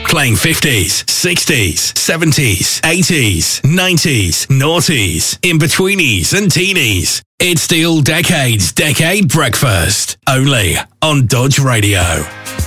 Playing 50s, 60s, 70s, 80s, 90s, noughties, in-betweenies and teenies. It's the All Decades Decade Breakfast, only on Dodge Radio.